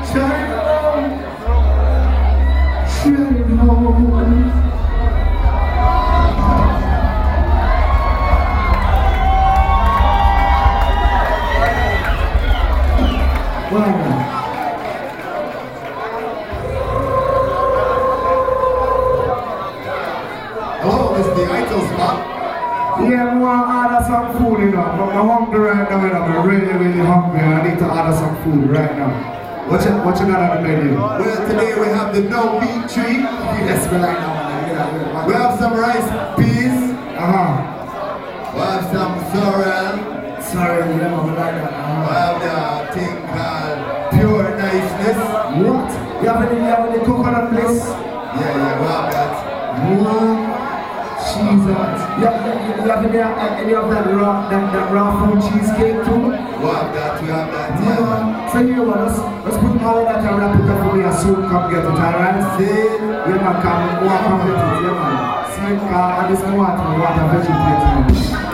Hello, this is the Idol spot. Yeah, I want to order some food, you know. But I'm hungry right now, you know. I'm really, really hungry. I need to order some food right now. What you got on the menu? Well, today we have the no meat treat. Yes, we like that one. We have some rice peas. We have some sorrel. Sorry, yeah, we like that. We have the thing called pure niceness. What? You have any coconut bliss? Yeah, we have that. What? Jesus. You have any of that raw food cheesecake too? We have that, yeah. So you want let's put all of that and wrap it up for me and soon come get it, alright? See? Yeah man, come get it, yeah man. See, I just want a vegetable.